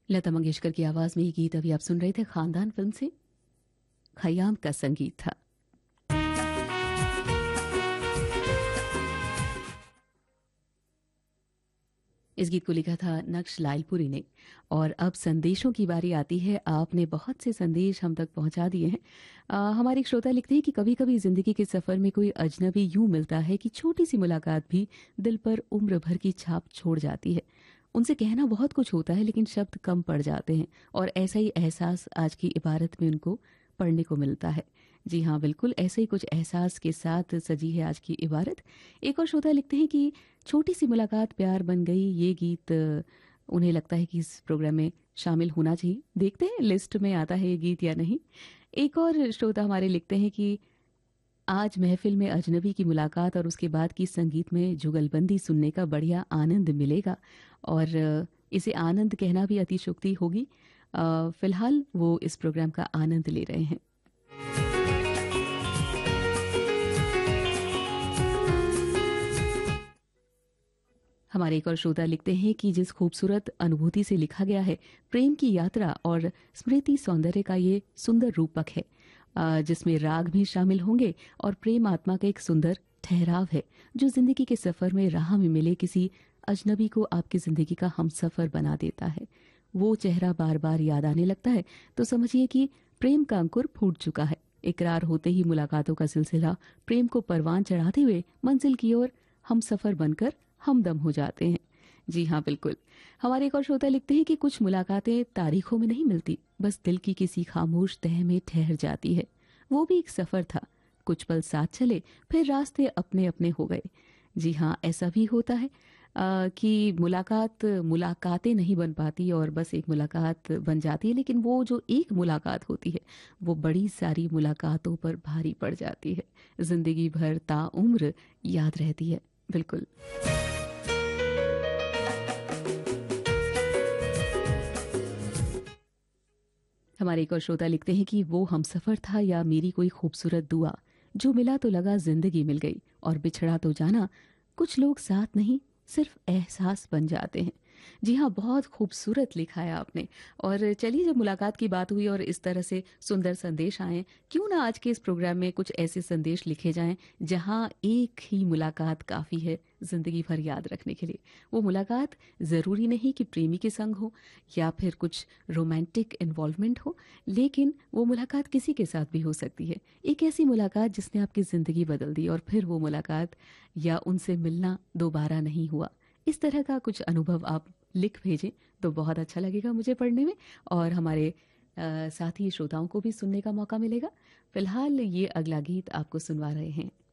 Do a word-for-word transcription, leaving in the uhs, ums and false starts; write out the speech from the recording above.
लता मंगेशकर की आवाज में ये गीत अभी आप सुन रहे थे खानदान फिल्म से। खयाम का संगीत था। इस गीत को लिखा था नक्श लालपुरी ने। और अब संदेशों की बारी आती है। आपने बहुत से संदेश हम तक पहुंचा दिए हैं। अ, हमारे एक श्रोता लिखते हैं कि कभी कभी जिंदगी के सफर में कोई अजनबी यूं मिलता है कि छोटी सी मुलाकात भी दिल पर उम्र भर की छाप छोड़ जाती है। उनसे कहना बहुत कुछ होता है लेकिन शब्द कम पड़ जाते हैं, और ऐसा ही एहसास आज की इबारत में उनको पढ़ने को मिलता है। जी हाँ, बिल्कुल ऐसे ही कुछ एहसास के साथ सजी है आज की इबारत। एक और श्रोता लिखते हैं कि छोटी सी मुलाकात प्यार बन गई। ये गीत अ, उन्हें लगता है कि इस प्रोग्राम में शामिल होना चाहिए। देखते हैं लिस्ट में आता है ये गीत या नहीं। एक और श्रोता हमारे लिखते हैं कि आज महफिल में अजनबी की मुलाकात और उसके बाद की संगीत में जुगलबंदी सुनने का बढ़िया आनंद मिलेगा। और अ, इसे आनंद कहना भी अतिशयोक्ति होगी। अ, फिलहाल वो इस प्रोग्राम का आनंद ले रहे हैं। हमारे एक और श्रोता लिखते हैं कि जिस खूबसूरत अनुभूति से लिखा गया है, प्रेम की यात्रा और स्मृति सौंदर्य का ये सुंदर रूपक है, अ, जिसमें राग भी शामिल होंगे और प्रेम आत्मा का एक सुंदर ठहराव है, जो जिंदगी के सफर में राह में मिले किसी अजनबी को आपकी जिंदगी का हम सफर बना देता है। वो चेहरा बार बार याद आने लगता है तो समझिए कि प्रेम का अंकुर फूट चुका है। इकरार होते ही मुलाकातों का सिलसिला प्रेम को परवान चढ़ाते हुए मंजिल की ओर हम सफर बनकर हमदम हो जाते हैं। जी हाँ, बिल्कुल। हमारे एक और श्रोता लिखते हैं कि कुछ मुलाकातें तारीखों में नहीं मिलती, बस दिल की किसी खामोश तह में ठहर जाती है। वो भी एक सफर था, कुछ पल साथ चले फिर रास्ते अपने अपने हो गए। जी हाँ, ऐसा भी होता है अ, कि मुलाकात मुलाकातें नहीं बन पाती और बस एक मुलाकात बन जाती है, लेकिन वो जो एक मुलाकात होती है वो बड़ी सारी मुलाकातों पर भारी पड़ जाती है, जिंदगी भर ताउम्र याद रहती है। बिल्कुल। हमारे एक और श्रोता लिखते हैं कि वो हमसफर था या मेरी कोई खूबसूरत दुआ, जो मिला तो लगा जिंदगी मिल गई और बिछड़ा तो जाना, कुछ लोग साथ नहीं सिर्फ एहसास बन जाते हैं। जी हाँ, बहुत खूबसूरत लिखा है आपने। और चलिए, जब मुलाकात की बात हुई और इस तरह से सुंदर संदेश आए, क्यों ना आज के इस प्रोग्राम में कुछ ऐसे संदेश लिखे जाएं जहां एक ही मुलाकात काफी है जिंदगी भर याद रखने के लिए। वो मुलाकात जरूरी नहीं कि प्रेमी के संग हो या फिर कुछ रोमांटिक इन्वॉल्वमेंट हो, लेकिन वो मुलाकात किसी के साथ भी हो सकती है। एक ऐसी मुलाकात जिसने आपकी जिंदगी बदल दी और फिर वो मुलाकात या उनसे मिलना दोबारा नहीं हुआ। इस तरह का कुछ अनुभव आप लिख भेजें तो बहुत अच्छा लगेगा मुझे पढ़ने में, और हमारे अ, साथी श्रोताओं को भी सुनने का मौका मिलेगा। फिलहाल ये अगला गीत आपको सुनवा रहे हैं